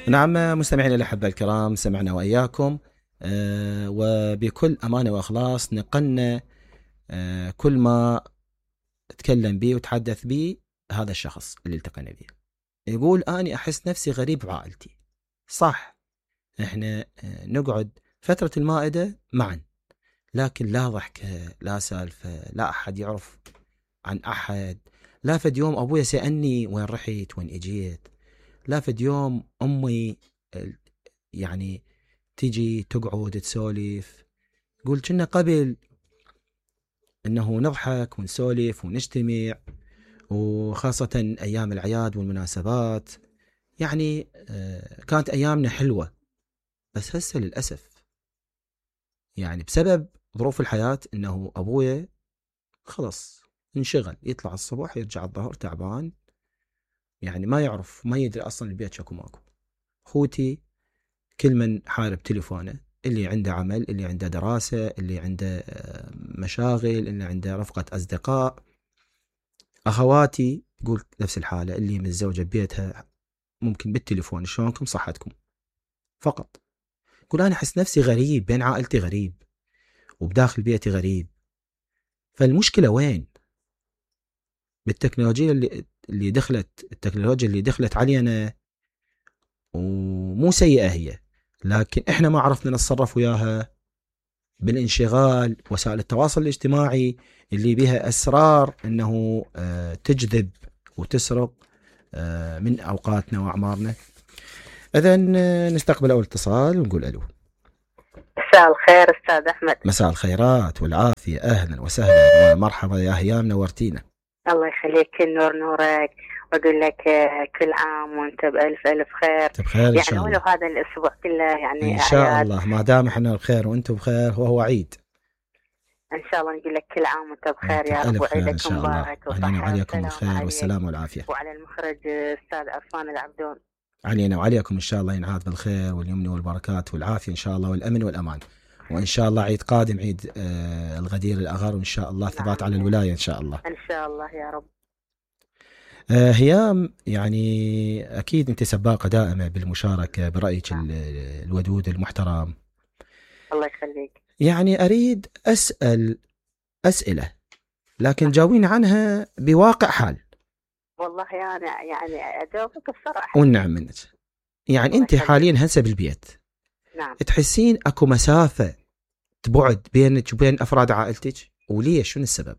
نعم مستمعينا الأحبة الكرام، سمعنا وإياكم وبكل أمانة وإخلاص نقلنا كل ما تكلم به وتحدث به هذا الشخص اللي التقينا به. يقول أني أحس نفسي غريب بعائلتي. صح، إحنا نقعد فترة المائدة معا، لكن لا ضحكة، لا سالفة، لا أحد يعرف عن أحد. لا فد يوم أبويا سألني وين رحت وين إجيت، لا فد يوم أمي يعني تيجي تقعد تسولف. قول كنا قبل انه نضحك ونسولف ونجتمع، وخاصة ايام الاعياد والمناسبات. يعني كانت ايامنا حلوة. بس هسه للأسف يعني بسبب ظروف الحياة انه ابويا خلص انشغل، يطلع الصبح يرجع الظهر تعبان، يعني ما يعرف، ما يدري اصلا البيت شكو ماكو. خوتي كل من حارب تليفونه، اللي عنده عمل، اللي عنده دراسة، اللي عنده مشاغل، اللي عنده رفقة أصدقاء. أخواتي تقول نفس الحالة، اللي متزوجة ببيتها ممكن بالتليفون شلونكم صحتكم فقط. يقول أنا أحس نفسي غريب بين عائلتي، غريب وبداخل بيتي غريب. فالمشكلة وين؟ بالتكنولوجيا اللي دخلت، التكنولوجيا اللي دخلت علينا، ومو سيئة هي، لكن إحنا ما عرفنا نتصرف وياها. بالانشغال، وسائل التواصل الاجتماعي اللي بها أسرار أنه تجذب وتسرق من أوقاتنا وأعمارنا. إذن نستقبل أول اتصال ونقول ألو. مساء الخير أستاذ أحمد. مساء الخيرات والعافية، أهلا وسهلا ومرحبا يا هيام، نورتينا. الله يخليك، النور نورك، وأقول لك كل عام وأنت بألف ألف خير. بخير إن شاء يعني الله. ولو هذا الأسبوع كله يعني إن شاء أعياد. الله، ما دام إحنا بخير وأنتم بخير وهو عيد. إن شاء الله نقول لك كل عام وأنت بخير يا رب، ألف خير إن وعيدك شاء الله. مبارك علينا وصحة وعليكم وسلامة الخير عليك والسلام والعافية. وعلى المخرج أستاذ عرفان العبدون. علينا وعليكم إن شاء الله ينعاد بالخير واليمن والبركات والعافية إن شاء الله، والأمن والأمان. وإن شاء الله عيد قادم، عيد الغدير الأغر، وإن شاء الله ثبات على الولاية إن شاء الله. إن شاء الله يا رب. هيام، يعني أكيد أنت سباقة دائمة بالمشاركة برأيك الودود المحترم. الله يخليك. يعني أريد أسأل أسئلة، لكن جاوبين عنها بواقع حال. والله يعني أجاوبك بصراحة. والنعم منك. يعني أنت حاليا هسه بالبيت، نعم. تحسين أكو مسافة تبعد بينك وبين أفراد عائلتك؟ وليش؟ شنو السبب؟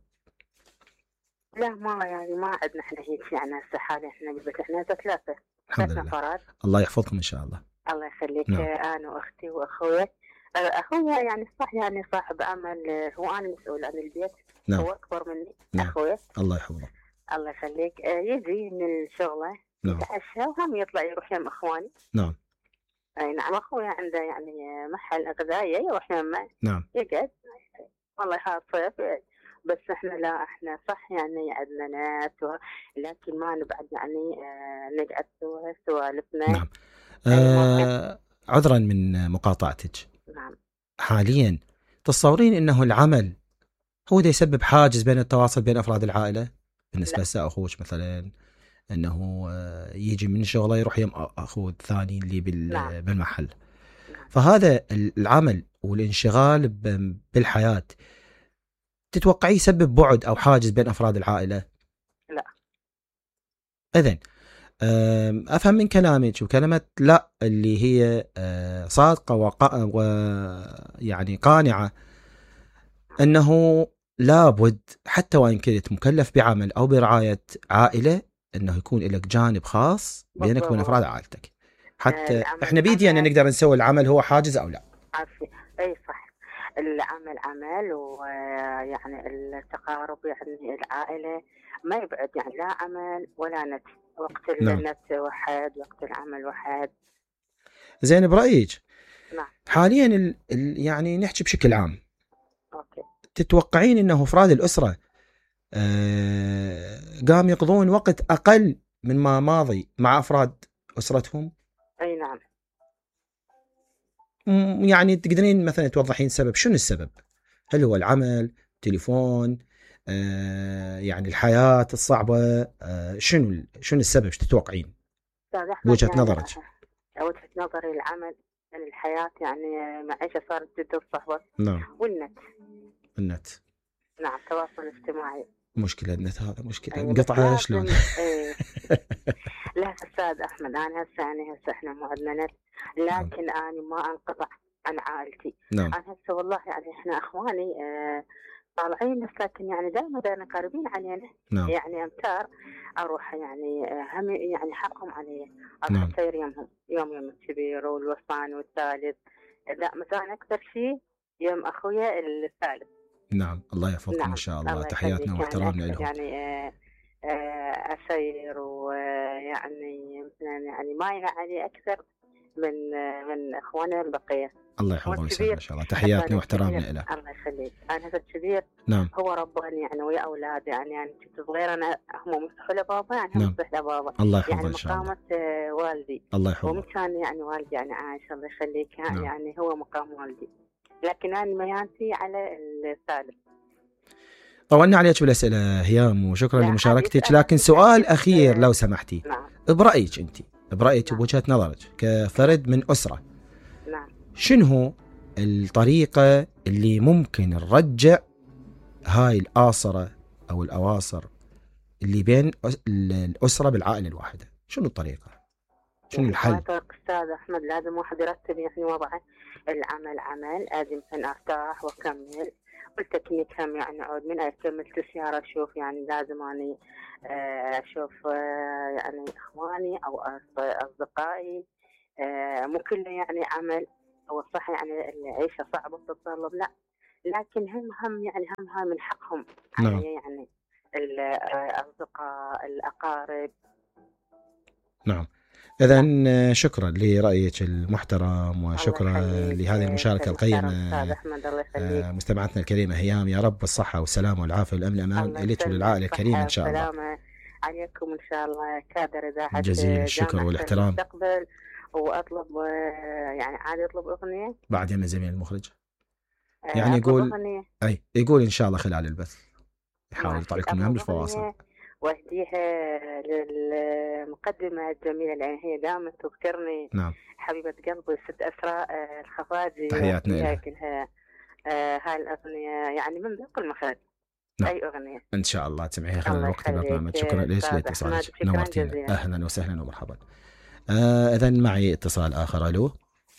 لا ما عندنا احنا هيك، يعني هسه حاليا احنا بالبيت احنا ثلاثة نفرات. الله يحفظكم إن شاء الله. الله يخليك. نعم. أنا وأختي وأخوي. أخوي يعني صح، يعني صاحب عمل، هو أنا مسؤول عن البيت. نعم. هو أكبر مني. نعم. أخوي الله يحفظه. الله يخليك. يجي من الشغلة. نعم. يتعشى وهم يطلع يروح يم إخواني. نعم. أي نعم. أخوي عنده يعني محل غذائي يروح يمه. نعم. يقعد. والله هذا صيف. بس احنا لا، احنا صح يعني عندنا ناس لكن ما نبعد يعني نقعد سوا سوالفنا. نعم. عذرا من مقاطعتك. نعم. حاليا تصورين انه العمل هو ده يسبب حاجز بين التواصل بين افراد العائله؟ بالنسبه لسه اخوك مثلا، انه يجي من شغله يروح يم اخوه الثاني اللي بالمحل. فهذا العمل والانشغال بالحياه تتوقعي يسبب بعد او حاجز بين افراد العائله؟ لا. اذن افهم من كلامك وكلمه لا اللي هي صادقه ويعني قانعه انه لابد حتى وان كنت مكلف بعمل او برعايه عائله انه يكون لك جانب خاص بينك وبين افراد عائلتك. حتى احنا بيدينا نقدر نسوي العمل هو حاجز او لا. عارفه. اي صح. العمل عمل، ويعني التقارب يعني العائله ما يبعد، يعني لا عمل ولا نت. وقت النت وحد، وقت العمل وحد. زين، برأيك نعم. حاليا يعني نحكي بشكل عام. اوكي. تتوقعين انه افراد الاسره قام يقضون وقت اقل من ما ماضي مع افراد اسرتهم؟ اي نعم. يعني تقدرين مثلا توضحين السبب؟ شنو السبب؟ هل هو العمل، تليفون، يعني الحياة الصعبة؟ شنو السبب؟ شو تتوقعين بوجهة نظرك؟ وجهة نظري العمل، يعني الحياة، يعني معيشة صارت جدا صعبة. نعم. النت. نعم، تواصل اجتماعي. مشكلة النت، هذا مشكلة. أيوة انقطع شلون؟ لا أستاذ أحمد، أنا هسه إحنا معدنا نت، لكن أنا ما أنقطع عن عائلتي. نعم. أنا هسه والله يعني إحنا أخواني طالعين، بس لكن يعني دائما قريبين علينا. نعم. يعني أمتار أروح، يعني هم يعني حقهم علي. نعم. حتى يوم الكبير والوسطاني والثالث. لا مثلا أكثر شيء يوم أخويا الثالث. نعم، الله يحفظكم. نعم. إن شاء الله. تحياتنا واحترامنا لهم. يعني أسير، ويعني يعني ما يعني أكثر من إخواننا البقية. الله يحفظه ويسلمه إن شاء الله. تحياتنا واحترامنا له. الله يخليك. أنا هذا الكبير. نعم. هو رباني يعني ويا أولادي، يعني كنت صغيرة أنا، هم مسحوا لبابا، يعني هم مسحوا لبابا. الله يحفظه يعني إن شاء الله. مقامة والدي. الله يحفظه. ومن كان يعني والدي يعني عايش، الله يخليك. نعم. يعني هو مقام والدي، لكن أنا ميانتي على الثالث. طولنا عليك بالأسئلة هيام، وشكرا لمشاركتك. لكن سؤال أخير لو سمحتي. نعم. برأيك أنت، برأيك نعم. بوجهة نظرك كفرد من أسرة، نعم، شنو الطريقة اللي ممكن نرجع هاي الآصرة أو الأواصر اللي بين الأسرة بالعائلة الواحدة؟ شنو الطريقة؟ شنو الحل؟ أستاذ أحمد، لازم واحد يرتب يعني وضعه. العمل عمل، لازم أرتاح وأكمل. والتكنيك هم يعني عود من كملت السيارة أشوف، يعني لازم أني أشوف يعني إخواني أو أصدقائي. مو كله يعني عمل. هو صح يعني العيشة صعبة تتطلب، لا، لكن هم يعني هم من حقهم. نعم. يعني الأصدقاء الأقارب. نعم. إذن شكرا لرأيك المحترم، وشكرا لهذه المشاركة القيمة مستمعتنا الكريمة هيام. يا رب الصحة والسلامة والعافية والأمن أمان لك وللعائلة الكريمة إن شاء الله. عليكم إن شاء الله. كادر إذاعة جزيل الشكر والاحترام. وأطلب يعني عادي أطلب أغنية بعد من زميل المخرج، يعني يقول إن شاء الله خلال البث يحاول يطلع لكم أهم الفواصل، واهديها للمقدمة الجميلة لأن هي دائما تذكرني. نعم. حبيبة قلبي ست أسراء الخفاجي. تحياتنا لها. كلها هاي الأغنية يعني من كل مخرج. نعم. أي أغنية إن شاء الله تسمعيها خلال وقت البرنامج. شكرا لك لاتصالك، نورتينا. أهلا وسهلا ومرحبا. إذن معي اتصال آخر. ألو.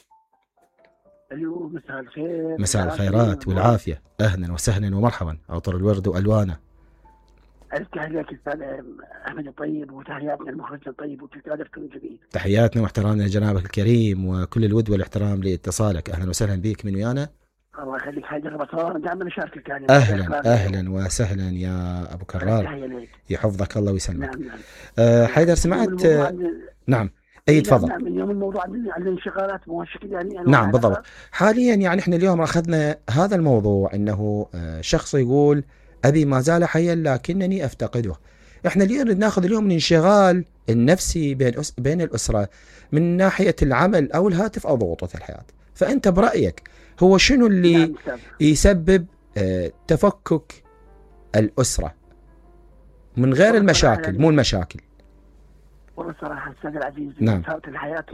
مساء الخير. مساء الخيرات والعافية. أهلا وسهلا ومرحبا. عطر الورد وألوانه. تحياتك أستاذ أحمد الطيب، وتحياتنا المخرج الطيب، وتكادركم جميل. تحياتنا واحترامنا لجنابك الكريم، وكل الود والاحترام لاتصالك. أهلا وسهلا بك. من ويانا؟ الله يخليك. حيدر بصار دائما نشاركك يعني. أهلا وسهلا يا أبو كرار، يحفظك الله ويسلمك. نعم. حيدر سمعت؟ نعم. أي تفضل. نعم. اليوم الموضوع عن الانشغالات مؤشكل يعني. نعم بالضبط. حاليا يعني احنا اليوم أخذنا هذا الموضوع، أنه شخص يقول أبي ما زال حيا لكنني أفتقده. احنا اليوم ناخذ اليوم الانشغال النفسي بين الأسرة من ناحية العمل أو الهاتف أو ضغوطات الحياة. فأنت برأيك هو شنو اللي يسبب تفكك الأسرة من غير المشاكل، مو المشاكل؟ والله صراحة أستاذ العزيز. نعم. صارت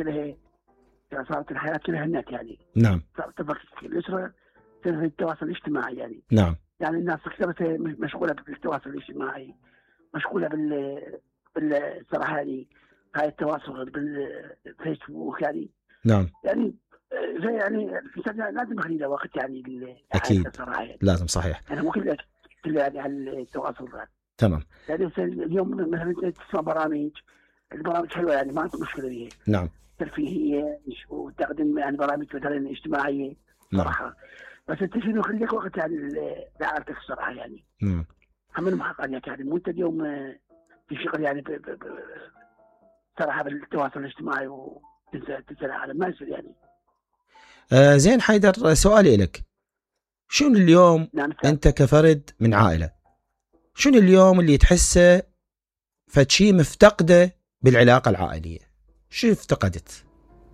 الحياة كلها النت يعني. نعم. صارت تفكك الأسرة في التواصل الاجتماعي يعني. نعم. يعني الناس اكثرت مشغولة بالتواصل الاجتماعي، مشغولة بالصراحة يعني هاي التواصل بالفيسبوك يعني. نعم. يعني زي يعني الإنسان لازم يخلي له وقت يعني. أكيد يعني. لازم. صحيح. يعني مو كله يعني على التواصل ذا. تمام. يعني اليوم مثلا تسمع البرامج حلوة يعني، ما عندك مشكلة فيها. نعم. ترفيهية وتقدم يعني برامج مثلا اجتماعية. صراحة. نعم. بس انت شنو يخليك وقت يعني لعائلتك الصراحه يعني. هم المحقق عليك يعني. مو انت اليوم تشتغل يعني صراحه بالتواصل الاجتماعي وتنسى العالم، ما يصير يعني. زين حيدر، سؤالي لك، شنو اليوم؟ نعم. انت كفرد من عائله، شنو اليوم اللي تحسه فشي مفتقده بالعلاقه العائليه؟ شو افتقدت؟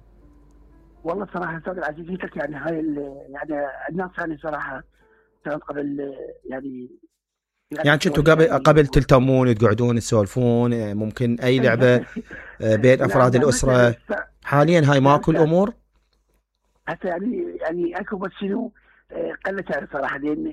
والله صراحة أستاذ العزيز يعني هاي يعني الناس يعني صراحة كانت قبل يعني كنتوا قبل تلتمون تقعدون تسولفون، ممكن أي لعبة بين أفراد الأسرة حاليا هاي ماكو الامور هسه يعني اكو بس شنو قلت يعني صراحه، لان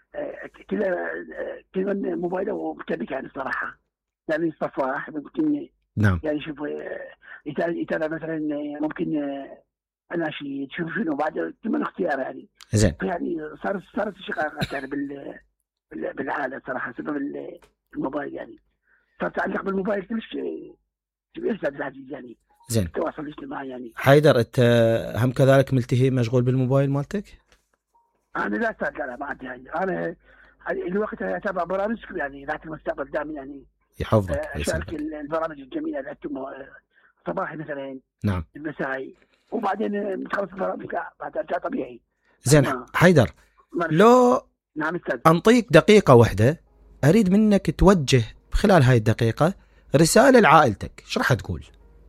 كل من موبايله ومتبك يعني صراحه، يعني صفاح ممكن نعم يعني شوف يتابع مثلا ممكن اناشيد شوف شنو بعد ثمان اختيار يعني زين. يعني صارت شقاقات يعني بالعالم صراحه سبب الموبايل، يعني صار تعلق بالموبايل كلش يسعد العزيز يعني زين. التواصل الاجتماعي يعني. حيدر انت هم كذلك ملتهي مشغول بالموبايل مالتك؟ انا لا استاذ، لا ما عندي يعني، انا الوقت اتابع برامج يعني ذات المستقبل دائما يعني يحفظك اشارك البرامج الجميله اللي انتم صباحي مثلا نعم المسائي، وبعدين متخلص البرامج بعد ارجع طبيعي. زين حيدر لو نعم استاذ انطيك دقيقه واحده اريد منك توجه خلال هاي الدقيقه رساله لعائلتك، ايش راح تقول؟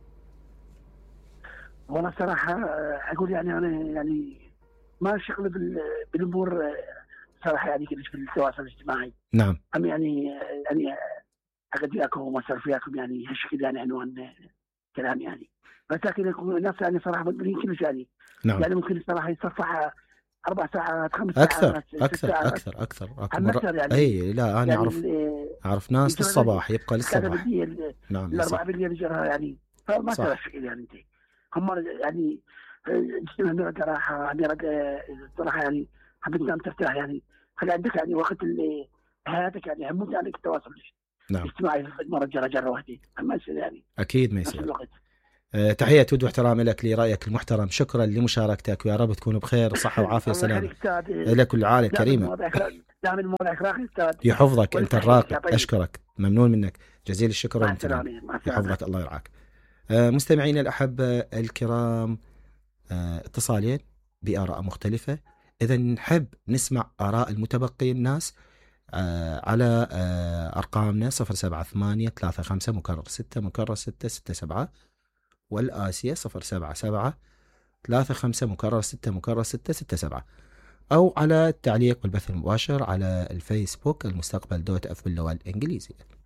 والله صراحه اقول يعني انا يعني ما شغل بالامور صراحه يعني كلش بالتواصل الاجتماعي. نعم. أم يعني اقد وياكم ومصر فيكم يعني هالشكل يعني عنوان كلام يعني، بس لكن الناس يعني صراحه مدبرين كلش يعني. نعم. يعني ممكن الصراحه يصفح 4 ساعات 5 ساعات أكثر يعني. اي لا انا يعني اعرف ناس للصباح يبقى للصباح. نعم الاربعه بالليل بيجرها يعني، فما صار شيء يعني انت هم يعني اجتماع نرد راحه صراحه يعني حبيت انام ترتاح يعني، خلي عندك يعني وقت اللي حياتك يعني هموت عليك التواصل. نعم. اجتماعي مره جره وحدي ما يصير يعني اكيد ما يصير. تحية ود واحترام لك لرأيك المحترم، شكرا لمشاركتك ويا رب تكونوا بخير وصحة وعافية وسلامة لك والعائلة الكريمة. يحفظك أنت الراقي، أشكرك ممنون منك جزيل الشكر والامتنان، يحفظك الله يرعاك. مستمعين الأحبة الكرام، اتصالين بآراء مختلفة، إذا نحب نسمع آراء المتبقي الناس على أرقامنا 078-35 مكرر 6 مكرر 667 والآسية 077-35 مكرر 6 مكرر 667، أو على التعليق والبث المباشر على الفيسبوك المستقبل .f باللغة الإنجليزية.